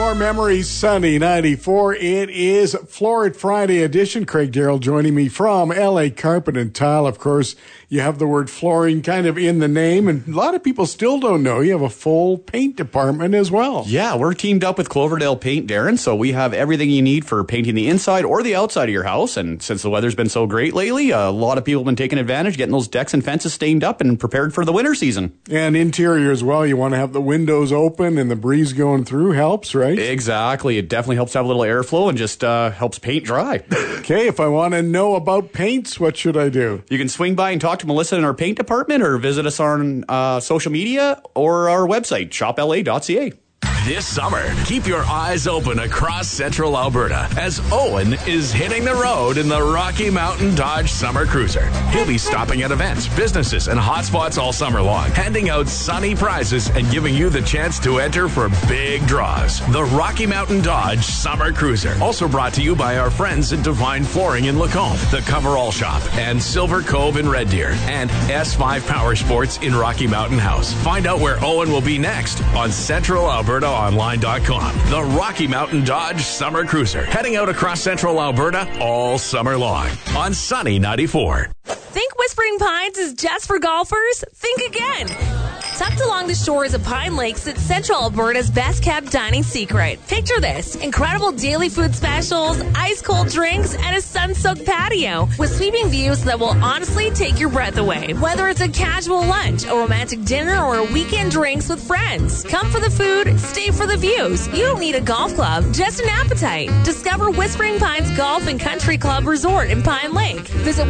more memories. Sunny 94. It is Florid Friday edition. Craig Darrell joining me from LA Carpet and Tile. Of course, you have the word flooring kind of in the name, and a lot of people still don't know you have a full paint department as well. Yeah, we're teamed up with Cloverdale Paint, Darren, so we have everything you need for painting the inside or the outside of your house. And since the weather's been so great lately, a lot of people have been taking advantage, getting those decks and fences stained up and prepared for the winter season. And interior as well. You want to have the windows open and the breeze going through helps, right? Exactly. It definitely helps to have a little airflow and just helps paint dry. Okay, if I want to know about paints, what should I do? You can swing by and talk to Melissa in our paint department or visit us on social media or our website, shopla.ca. This summer, keep your eyes open across central Alberta as Owen is hitting the road in the Rocky Mountain Dodge Summer Cruiser. He'll be stopping at events, businesses, and hotspots all summer long, handing out sunny prizes and giving you the chance to enter for big draws. The Rocky Mountain Dodge Summer Cruiser, also brought to you by our friends at Divine Flooring in Lacombe, the Coverall Shop, and Silver Cove in Red Deer, and S5 Power Sports in Rocky Mountain House. Find out where Owen will be next on CentralAlbertaOnline.com. The Rocky Mountain Dodge Summer Cruiser, heading out across central Alberta all summer long on Sunny 94. Think Whispering Pines is just for golfers? Think again. Tucked along the shores of Pine Lake sits Central Alberta's best-kept dining secret. Picture this: incredible daily food specials, ice-cold drinks, and a sun-soaked patio with sweeping views that will honestly take your breath away. Whether it's a casual lunch, a romantic dinner, or a weekend drinks with friends, come for the food, stay for the views. You don't need a golf club, just an appetite. Discover Whispering Pines Golf and Country Club Resort in Pine Lake. Visit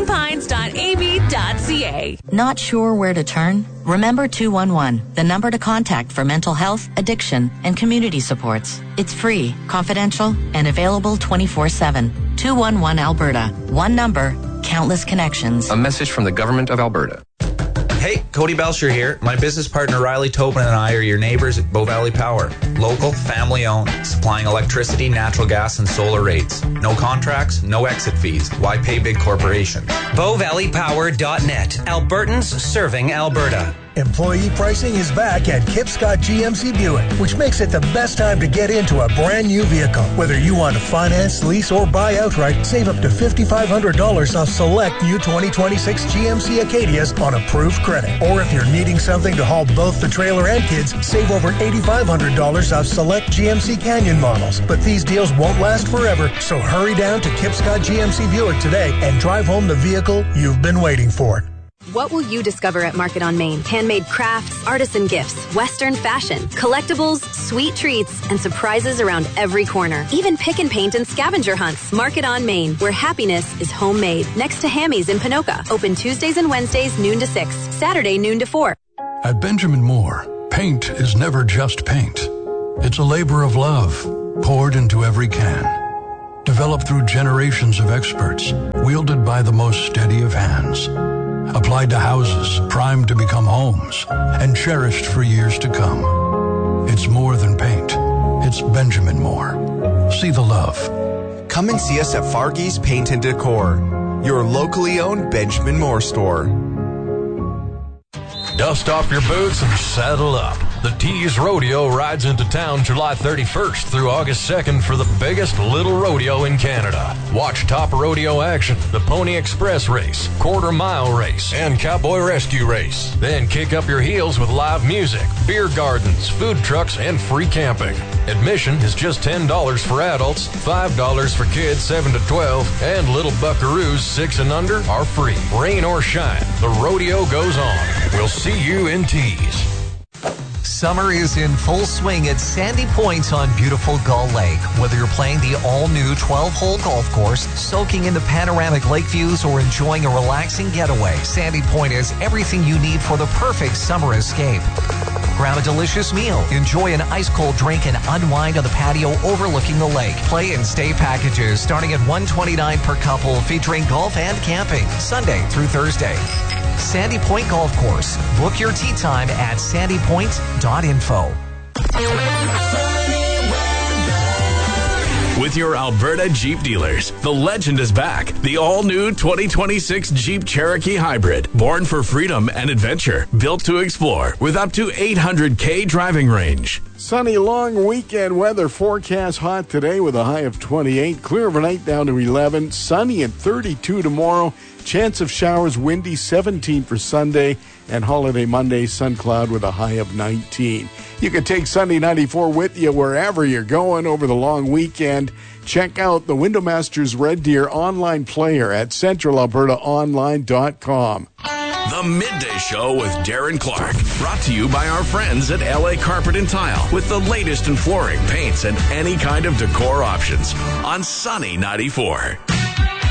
whisperingpines.ab.ca. Not sure where to turn? Remember 211, the number to contact for mental health, addiction, and community supports. It's free, confidential, and available 24/7. 211 Alberta. One number, countless connections. A message from the Government of Alberta. Hey, Cody Belcher here. My business partner Riley Tobin and I are your neighbors at Bow Valley Power. Local, family-owned, supplying electricity, natural gas, and solar rates. No contracts, no exit fees. Why pay big corporations? BowValleyPower.net. Albertans serving Alberta. Employee pricing is back at Kipscott GMC Buick, which makes it the best time to get into a brand new vehicle. Whether you want to finance, lease, or buy outright, save up to $5,500 off select new 2026 GMC Acadias on approved credit. Or if you're needing something to haul both the trailer and kids, save over $8,500 off select GMC Canyon models. But these deals won't last forever, so hurry down to Kipscott GMC Buick today and drive home the vehicle you've been waiting for. What will you discover at Market on Main? Handmade crafts, artisan gifts, Western fashion, collectibles, sweet treats, and surprises around every corner. Even pick and paint and scavenger hunts. Market on Main, where happiness is homemade. Next to Hammy's in Pinoka. Open Tuesdays and Wednesdays noon to 6. Saturday noon to 4. At Benjamin Moore, paint is never just paint. It's a labor of love poured into every can. Developed through generations of experts, wielded by the most steady of hands. Applied to houses primed to become homes and cherished for years to come. It's more than paint. It's Benjamin Moore. See the love. Come and see us at Fargy's Paint and Decor, your locally owned Benjamin Moore store. Dust off your boots and saddle up. The Tees Rodeo rides into town July 31st through August 2nd for the biggest little rodeo in Canada. Watch top rodeo action, the Pony Express race, quarter-mile race, and cowboy rescue race. Then kick up your heels with live music, beer gardens, food trucks, and free camping. Admission is just $10 for adults, $5 for kids 7 to 12, and little buckaroos 6 and under are free. Rain or shine, the rodeo goes on. We'll see you in Tees. Summer is in full swing at Sandy Point on beautiful Gull Lake. Whether you're playing the all-new 12-hole golf course, soaking in the panoramic lake views, or enjoying a relaxing getaway, Sandy Point is everything you need for the perfect summer escape. Grab a delicious meal, enjoy an ice-cold drink, and unwind on the patio overlooking the lake. Play and stay packages starting at $129 per couple, featuring golf and camping, Sunday through Thursday. Sandy Point Golf Course. Book your tee time at sandypoint.info. With your Alberta Jeep dealers, the legend is back. The all-new 2026 Jeep Cherokee Hybrid. Born for freedom and adventure. Built to explore with up to 800K driving range. Sunny long weekend weather forecast. Hot today with a high of 28. Clear overnight down to 11. Sunny and 32 tomorrow. Chance of showers, windy 17 for Sunday. And holiday Monday, sun cloud with a high of 19. You can take Sunday 94 with you wherever you're going over the long weekend. Check out the Windowmasters Red Deer online player at centralalbertaonline.com. The Midday Show with Darren Clark. Brought to you by our friends at LA Carpet and Tile with the latest in flooring, paints, and any kind of decor options on Sunny 94.